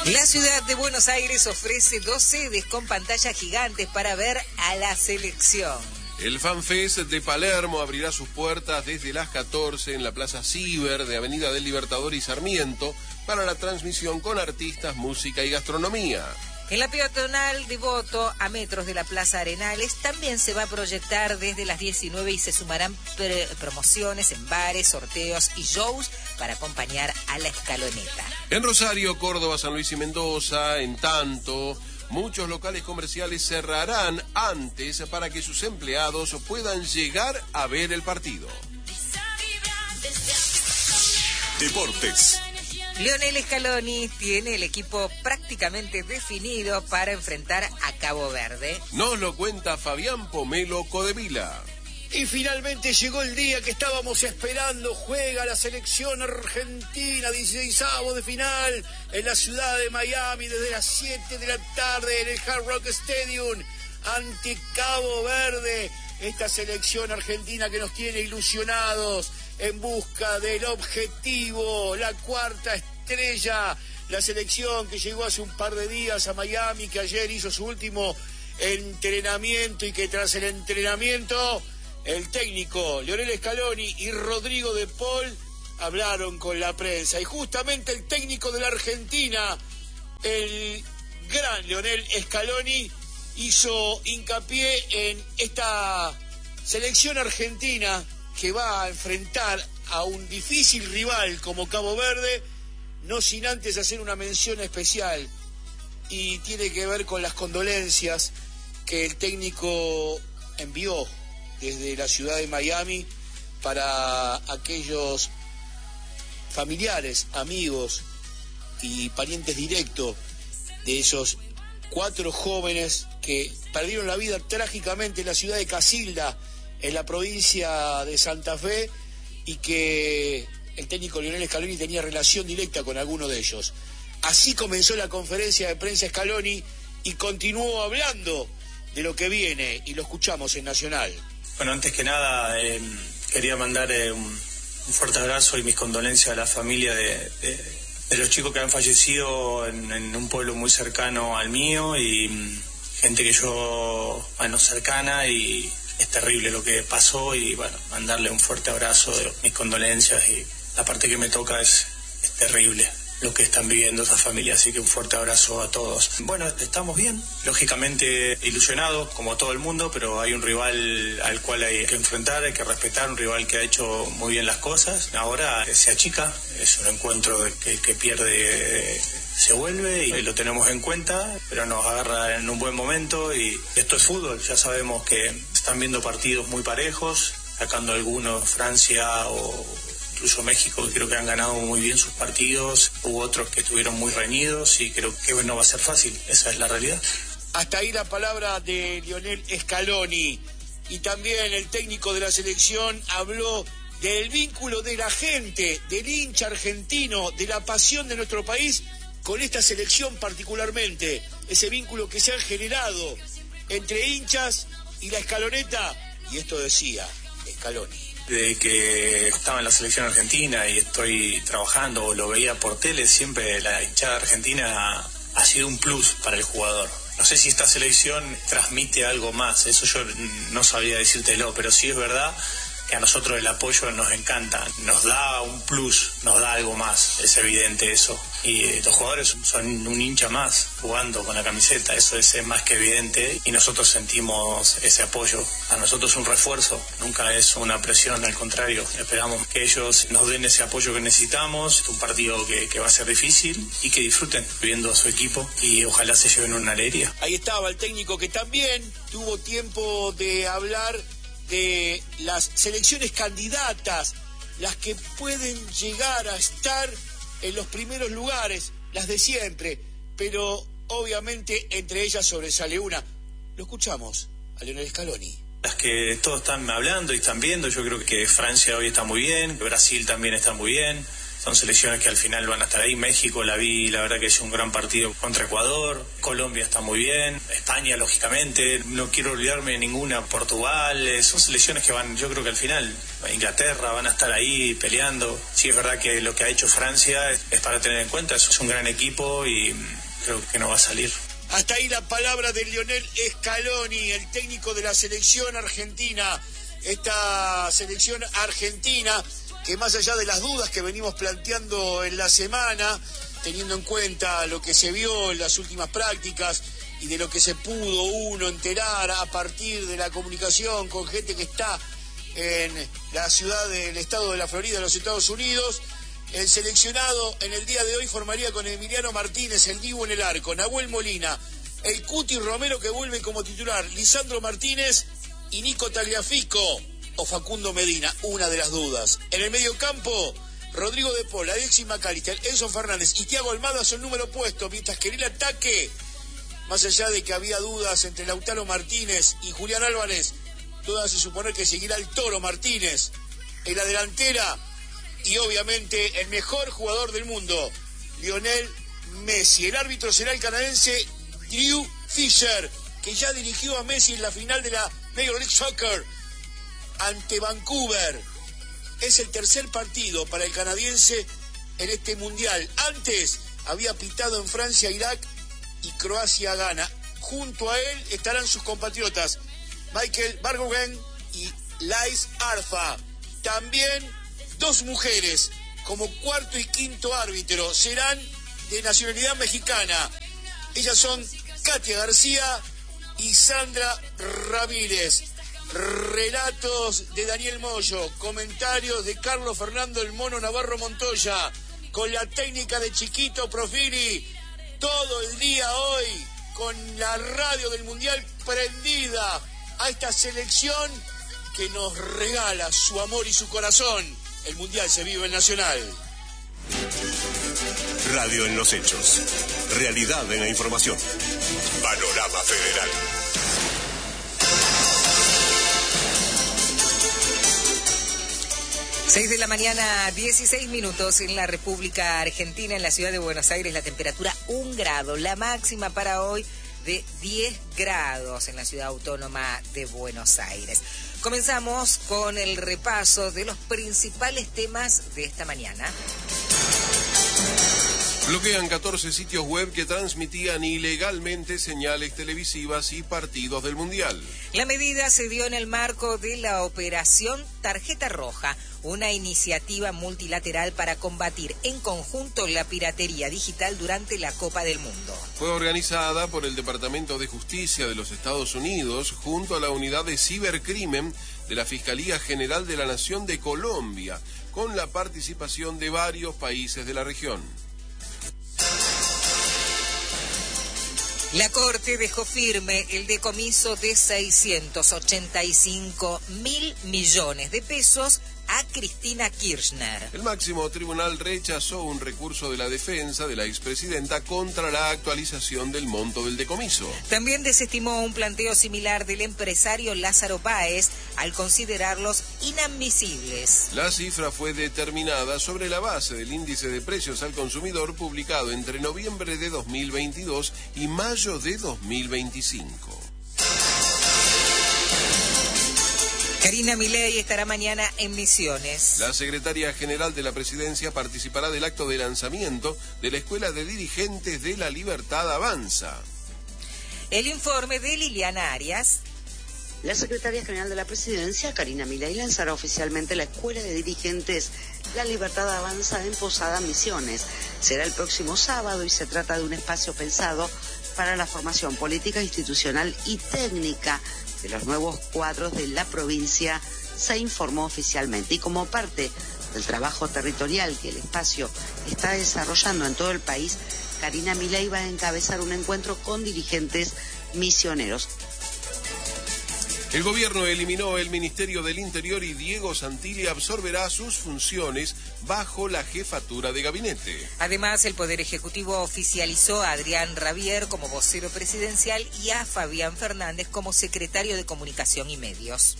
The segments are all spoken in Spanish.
La ciudad de Buenos Aires ofrece 2 sedes con pantallas gigantes para ver a la selección. El FanFest de Palermo abrirá sus puertas desde las 14 en la Plaza Ciber de Avenida del Libertador y Sarmiento para la transmisión con artistas, música y gastronomía. En la peatonal Devoto, a metros de la Plaza Arenales, también se va a proyectar desde las 19 y se sumarán promociones en bares, sorteos y shows para acompañar a la escaloneta. En Rosario, Córdoba, San Luis y Mendoza, en tanto, muchos locales comerciales cerrarán antes para que sus empleados puedan llegar a ver el partido. Deportes. Lionel Scaloni tiene el equipo prácticamente definido para enfrentar a Cabo Verde. Nos lo cuenta Fabián Pomelo Codevila. Y finalmente llegó el día que estábamos esperando. Juega la selección argentina, 16avos de final, en la ciudad de Miami, desde las 7 de la tarde, en el Hard Rock Stadium, ante Cabo Verde. Esta selección argentina que nos tiene ilusionados en busca del objetivo, la cuarta estrella. La selección que llegó hace un par de días a Miami, que ayer hizo su último entrenamiento y que tras el entrenamiento el técnico Lionel Scaloni y Rodrigo de Paul hablaron con la prensa. Y justamente el técnico de la Argentina, el gran Lionel Scaloni, hizo hincapié en esta selección argentina que va a enfrentar a un difícil rival como Cabo Verde, no sin antes hacer una mención especial, y tiene que ver con las condolencias que el técnico envió desde la ciudad de Miami para aquellos familiares, amigos y parientes directos de esos 4 jóvenes que perdieron la vida trágicamente en la ciudad de Casilda, en la provincia de Santa Fe, y que el técnico Lionel Scaloni tenía relación directa con alguno de ellos. Así comenzó la conferencia de prensa Scaloni y continuó hablando de lo que viene, y lo escuchamos en Nacional. Bueno, antes que nada quería mandar un fuerte abrazo y mis condolencias a la familia de los chicos que han fallecido en un pueblo muy cercano al mío, y gente que yo, cercana, y es terrible lo que pasó, y bueno, mandarle un fuerte abrazo, mis condolencias, y la parte que me toca es terrible lo que están viviendo esas familias, así que un fuerte abrazo a todos. Bueno, estamos bien, lógicamente ilusionados como todo el mundo, pero hay un rival al cual hay que enfrentar, hay que respetar, un rival que ha hecho muy bien las cosas. Ahora se achica, es un encuentro que el que pierde se vuelve, y lo tenemos en cuenta, pero nos agarra en un buen momento, y esto es fútbol. Ya sabemos que están viendo partidos muy parejos, sacando algunos Francia o incluso México, que creo que han ganado muy bien sus partidos. Hubo otros que estuvieron muy reñidos, y creo que no va a ser fácil, esa es la realidad. Hasta ahí la palabra de Lionel Scaloni. Y también el técnico de la selección habló del vínculo de la gente, del hincha argentino, de la pasión de nuestro país con esta selección particularmente, ese vínculo que se ha generado entre hinchas y la escaloneta. Y esto decía Scaloni. Desde que estaba en la selección argentina y estoy trabajando o lo veía por tele, siempre la hinchada argentina ha sido un plus para el jugador. No sé si esta selección transmite algo más, eso yo no sabría decírtelo, pero sí es verdad que a nosotros el apoyo nos encanta, nos da un plus, nos da algo más, es evidente eso. Y los jugadores son un hincha más jugando con la camiseta, eso es más que evidente, y nosotros sentimos ese apoyo. A nosotros es un refuerzo, nunca es una presión, al contrario, esperamos que ellos nos den ese apoyo que necesitamos, un partido que va a ser difícil, y que disfruten viendo a su equipo, y ojalá se lleven una alegría. Ahí estaba el técnico que también tuvo tiempo de hablar de las selecciones candidatas, las que pueden llegar a estar en los primeros lugares, las de siempre, pero obviamente entre ellas sobresale una. Lo escuchamos a Lionel Scaloni. Las que todos están hablando y están viendo, yo creo que Francia hoy está muy bien, que Brasil también está muy bien. Son selecciones que al final van a estar ahí. México la verdad que es un gran partido contra Ecuador. Colombia está muy bien. España, lógicamente. No quiero olvidarme de ninguna. Portugal. Son selecciones que van, yo creo que al final, Inglaterra, van a estar ahí peleando. Sí, es verdad que lo que ha hecho Francia es para tener en cuenta. Es un gran equipo y creo que no va a salir. Hasta ahí la palabra de Lionel Scaloni, el técnico de la selección argentina. Esta selección argentina que, más allá de las dudas que venimos planteando en la semana, teniendo en cuenta lo que se vio en las últimas prácticas y de lo que se pudo uno enterar a partir de la comunicación con gente que está en la ciudad del estado de la Florida, en los Estados Unidos, el seleccionado en el día de hoy formaría con Emiliano Martínez, el Dibu en el arco, Nahuel Molina, el Cuti Romero que vuelve como titular, Lisandro Martínez y Nico Tagliafico o Facundo Medina, una de las dudas. En el mediocampo, Rodrigo de Paul, Alexis McAllister, Enzo Fernández y Thiago Almada son número puesto, mientras que en el ataque, más allá de que había dudas entre Lautaro Martínez y Julián Álvarez, todo hace suponer que seguirá el Toro Martínez en la delantera y obviamente el mejor jugador del mundo, Lionel Messi. El árbitro será el canadiense Drew Fisher, que ya dirigió a Messi en la final de la Major League Soccer ante Vancouver. Es el tercer partido para el canadiense en este mundial. Antes había pitado en Francia, Irak y Croacia, Ghana. Junto a él estarán sus compatriotas Michael Bargogen y Lais Arfa. También dos mujeres como cuarto y quinto árbitro serán de nacionalidad mexicana. Ellas son Katia García y Sandra Ramírez. Relatos de Daniel Moyo, comentarios de Carlos Fernando el Mono Navarro Montoya, con la técnica de Chiquito Profili, todo el día hoy con la radio del Mundial prendida a esta selección que nos regala su amor y su corazón. El Mundial se vive en Nacional. Radio en los hechos. Realidad en la información. Panorama Federal. Seis de la mañana, 16 minutos en la República Argentina, en la ciudad de Buenos Aires, la temperatura 1 grado, la máxima para hoy de 10 grados en la ciudad autónoma de Buenos Aires. Comenzamos con el repaso de los principales temas de esta mañana. Bloquean 14 sitios web que transmitían ilegalmente señales televisivas y partidos del Mundial. La medida se dio en el marco de la operación Tarjeta Roja, una iniciativa multilateral para combatir en conjunto la piratería digital durante la Copa del Mundo. Fue organizada por el Departamento de Justicia de los Estados Unidos junto a la Unidad de Cibercrimen de la Fiscalía General de la Nación de Colombia, con la participación de varios países de la región. La Corte dejó firme el decomiso de 685.000 millones de pesos a Cristina Kirchner. El máximo tribunal rechazó un recurso de la defensa de la expresidenta contra la actualización del monto del decomiso. También desestimó un planteo similar del empresario Lázaro Báez al considerarlos inadmisibles. La cifra fue determinada sobre la base del índice de precios al consumidor publicado entre noviembre de 2022 y mayo de 2025. Karina Milei estará mañana en Misiones. La secretaria general de la Presidencia participará del acto de lanzamiento de la Escuela de Dirigentes de la Libertad Avanza. El informe de Liliana Arias. La secretaria general de la Presidencia, Karina Milei, lanzará oficialmente la Escuela de Dirigentes La Libertad Avanza en Posada, Misiones. Será el próximo sábado y se trata de un espacio pensado para la formación política, institucional y técnica de los nuevos cuadros de la provincia, se informó oficialmente. Y como parte del trabajo territorial que el espacio está desarrollando en todo el país, Karina Milei va a encabezar un encuentro con dirigentes misioneros. El gobierno eliminó el Ministerio del Interior y Diego Santilli absorberá sus funciones bajo la jefatura de gabinete. Además, el Poder Ejecutivo oficializó a Adrián Rabier como vocero presidencial y a Fabián Fernández como secretario de Comunicación y Medios.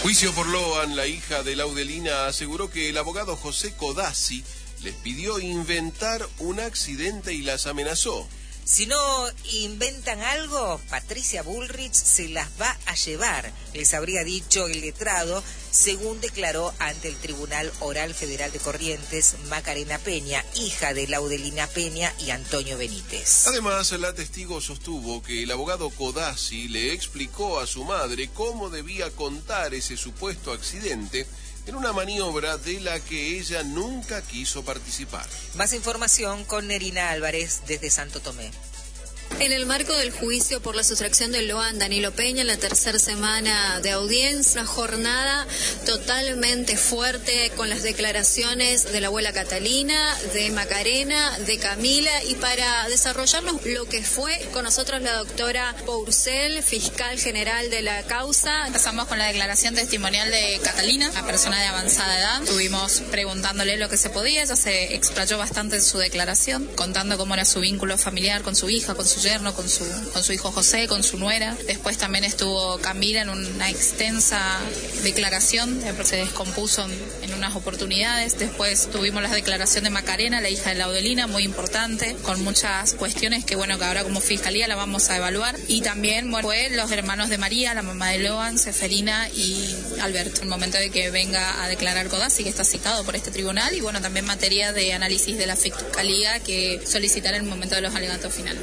Juicio por Loan, la hija de Laudelina, aseguró que el abogado José Codazzi les pidió inventar un accidente y las amenazó. Si no inventan algo, Patricia Bullrich se las va a llevar, les habría dicho el letrado, según declaró ante el Tribunal Oral Federal de Corrientes Macarena Peña, hija de Laudelina Peña y Antonio Benítez. Además, la testigo sostuvo que el abogado Codazzi le explicó a su madre cómo debía contar ese supuesto accidente en una maniobra de la que ella nunca quiso participar. Más información con Nerina Álvarez desde Santo Tomé. En el marco del juicio por la sustracción de Loan Danilo Peña en la tercera semana de audiencia, una jornada totalmente fuerte con las declaraciones de la abuela Catalina, de Macarena, de Camila, y para desarrollarnos lo que fue con nosotros la doctora Pourcel, fiscal general de la causa. Empezamos con la declaración testimonial de Catalina, una persona de avanzada edad. Estuvimos preguntándole lo que se podía, ella se explayó bastante en su declaración, contando cómo era su vínculo familiar con su hija, con su yerno, con su hijo José, con su nuera. Después también estuvo Camila en una extensa declaración, se descompuso en unas oportunidades. Después tuvimos la declaración de Macarena, la hija de Laudelina, muy importante, con muchas cuestiones que bueno, que ahora como fiscalía la vamos a evaluar. Y también fue los hermanos de María, la mamá de Loan, Seferina y Alberto, en el momento de que venga a declarar Codazzi, que está citado por este tribunal, y bueno, también materia de análisis de la fiscalía que solicitará en el momento de los alegatos finales.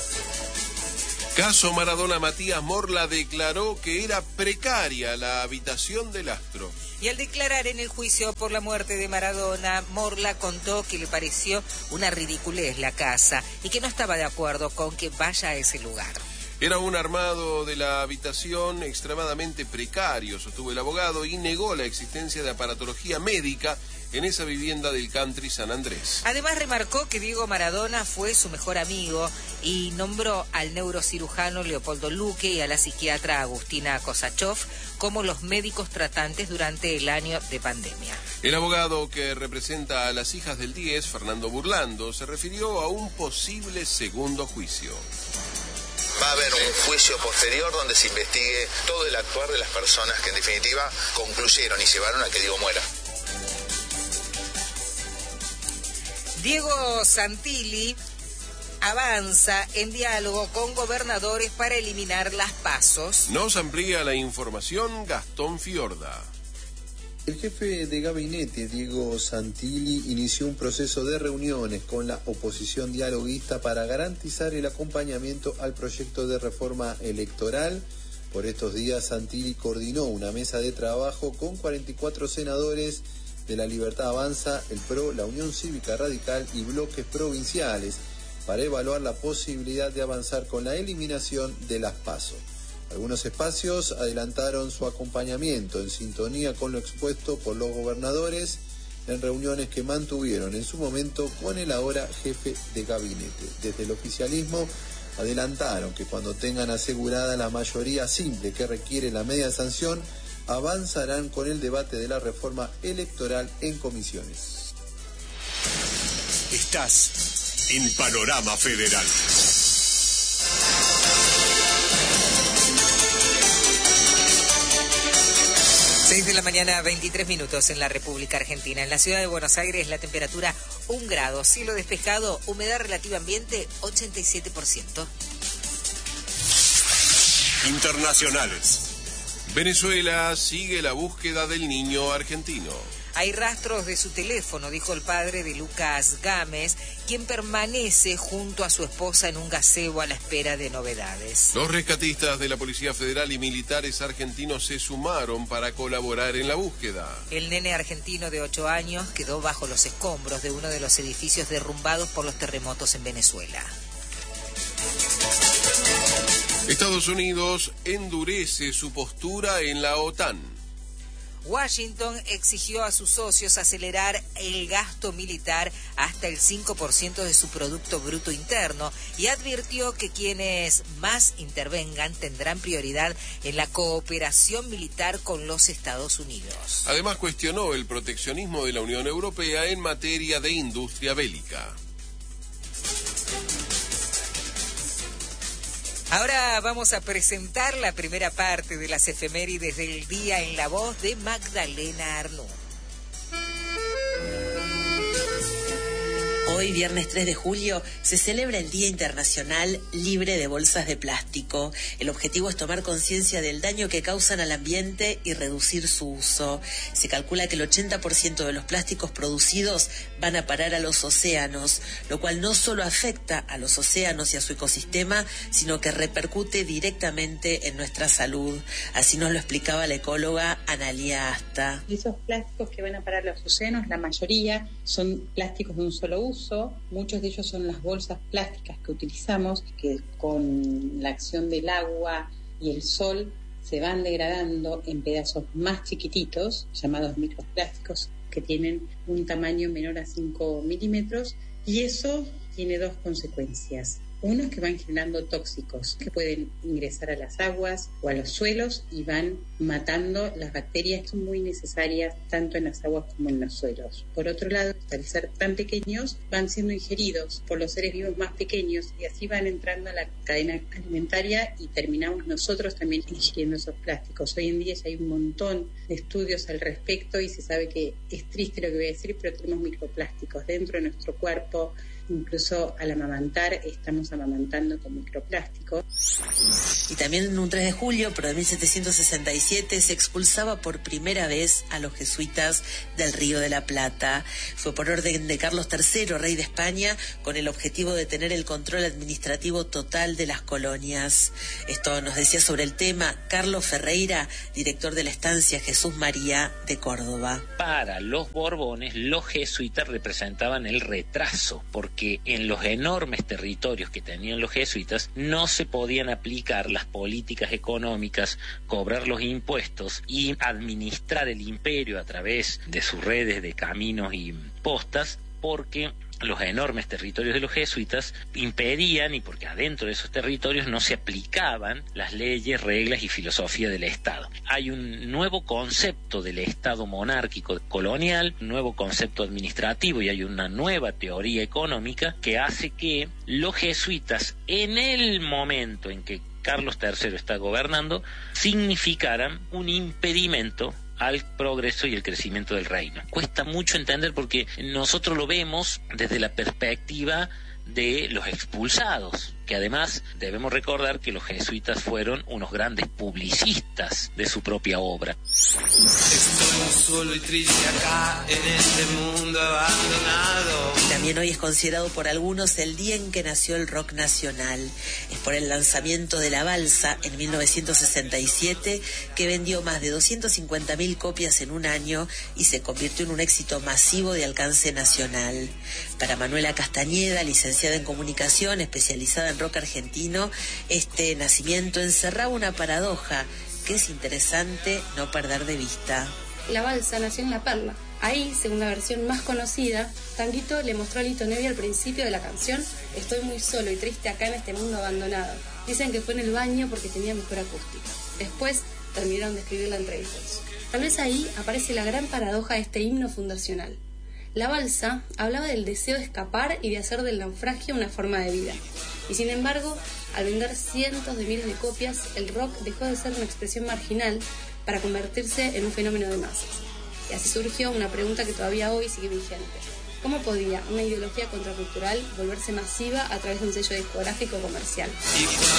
Caso Maradona, Matías Morla declaró que era precaria la habitación del astro. Y al declarar en el juicio por la muerte de Maradona, Morla contó que le pareció una ridiculez la casa y que no estaba de acuerdo con que vaya a ese lugar. Era un armado de la habitación extremadamente precario, sostuvo el abogado, y negó la existencia de aparatología médica en esa vivienda del country San Andrés. Además remarcó que Diego Maradona fue su mejor amigo y nombró al neurocirujano Leopoldo Luque y a la psiquiatra Agustina Kosachov como los médicos tratantes durante el año de pandemia. El abogado que representa a las hijas del 10, Fernando Burlando, se refirió a un posible segundo juicio. Va a haber un juicio posterior donde se investigue todo el actuar de las personas que en definitiva concluyeron y llevaron a que Diego muera. Diego Santilli avanza en diálogo con gobernadores para eliminar las PASOs. Nos amplía la información Gastón Fiorda. El jefe de gabinete, Diego Santilli, inició un proceso de reuniones con la oposición dialoguista para garantizar el acompañamiento al proyecto de reforma electoral. Por estos días, Santilli coordinó una mesa de trabajo con 44 senadores de La Libertad Avanza, el PRO, la Unión Cívica Radical y bloques provinciales para evaluar la posibilidad de avanzar con la eliminación de las PASO. Algunos espacios adelantaron su acompañamiento en sintonía con lo expuesto por los gobernadores en reuniones que mantuvieron en su momento con el ahora jefe de gabinete. Desde el oficialismo adelantaron que cuando tengan asegurada la mayoría simple que requiere la media sanción, avanzarán con el debate de la reforma electoral en comisiones. Estás en Panorama Federal. 6 de la mañana, 23 minutos en la República Argentina. En la ciudad de Buenos Aires la temperatura 1 grado, cielo despejado, humedad relativa ambiente 87%. Internacionales. Venezuela sigue la búsqueda del niño argentino. Hay rastros de su teléfono, dijo el padre de Lucas Gámez, quien permanece junto a su esposa en un gazebo a la espera de novedades. Los rescatistas de la Policía Federal y militares argentinos se sumaron para colaborar en la búsqueda. El nene argentino de 8 años quedó bajo los escombros de uno de los edificios derrumbados por los terremotos en Venezuela. Estados Unidos endurece su postura en la OTAN. Washington exigió a sus socios acelerar el gasto militar hasta el 5% de su Producto Bruto Interno y advirtió que quienes más intervengan tendrán prioridad en la cooperación militar con los Estados Unidos. Además, cuestionó el proteccionismo de la Unión Europea en materia de industria bélica. Ahora vamos a presentar la primera parte de las efemérides del día en la voz de Magdalena Arnú. Hoy, viernes 3 de julio, se celebra el Día Internacional Libre de Bolsas de Plástico. El objetivo es tomar conciencia del daño que causan al ambiente y reducir su uso. Se calcula que el 80% de los plásticos producidos van a parar a los océanos, lo cual no solo afecta a los océanos y a su ecosistema, sino que repercute directamente en nuestra salud. Así nos lo explicaba la ecóloga Analía Asta. Esos plásticos que van a parar a los océanos, la mayoría son plásticos de un solo uso. Muchos de ellos son las bolsas plásticas que utilizamos, que con la acción del agua y el sol se van degradando en pedazos más chiquititos, llamados microplásticos, que tienen un tamaño menor a 5 milímetros, y eso tiene dos consecuencias. Uno es que van generando tóxicos que pueden ingresar a las aguas o a los suelos y van matando las bacterias que son muy necesarias tanto en las aguas como en los suelos. Por otro lado, al ser tan pequeños, van siendo ingeridos por los seres vivos más pequeños y así van entrando a la cadena alimentaria y terminamos nosotros también ingiriendo esos plásticos. Hoy en día ya hay un montón de estudios al respecto y se sabe que es triste lo que voy a decir, pero tenemos microplásticos dentro de nuestro cuerpo. Incluso al amamantar, estamos amamantando con microplásticos. Y también en un 3 de julio, pero de 1767, se expulsaba por primera vez a los jesuitas del Río de la Plata. Fue por orden de Carlos III, rey de España, con el objetivo de tener el control administrativo total de las colonias. Esto nos decía sobre el tema Carlos Ferreira, director de la estancia Jesús María de Córdoba. Para los Borbones, los jesuitas representaban el retraso, porque en los enormes territorios que tenían los jesuitas no se podían aplicar las políticas económicas, cobrar los impuestos y administrar el imperio a través de sus redes de caminos y postas, porque los enormes territorios de los jesuitas impedían, y porque adentro de esos territorios no se aplicaban las leyes, reglas y filosofía del Estado. Hay un nuevo concepto del Estado monárquico colonial, un nuevo concepto administrativo y hay una nueva teoría económica que hace que los jesuitas, en el momento en que Carlos III está gobernando, significaran un impedimento al progreso y el crecimiento del reino. Cuesta mucho entender porque nosotros lo vemos desde la perspectiva de los expulsados, que además debemos recordar que los jesuitas fueron unos grandes publicistas de su propia obra. Estoy solo y triste acá en este mundo abandonado. También hoy es considerado por algunos el día en que nació el rock nacional. Es por el lanzamiento de La Balsa en 1967 que vendió más de 250.000 copias en un año y se convirtió en un éxito masivo de alcance nacional. Para Manuela Castañeda, licenciada en comunicación, especializada en rock argentino, este nacimiento encerraba una paradoja que es interesante no perder de vista. La Balsa nació en La Perla. Ahí, según la versión más conocida, Tanguito le mostró a Lito Nevia al principio de la canción: estoy muy solo y triste acá en este mundo abandonado. Dicen que fue en el baño porque tenía mejor acústica. Después terminaron de escribirla entre ellos. Tal vez ahí aparece la gran paradoja de este himno fundacional. La Balsa hablaba del deseo de escapar y de hacer del naufragio una forma de vida. Y sin embargo, al vender cientos de miles de copias, el rock dejó de ser una expresión marginal para convertirse en un fenómeno de masas. Y así surgió una pregunta que todavía hoy sigue vigente. ¿Cómo podía una ideología contracultural volverse masiva a través de un sello discográfico comercial?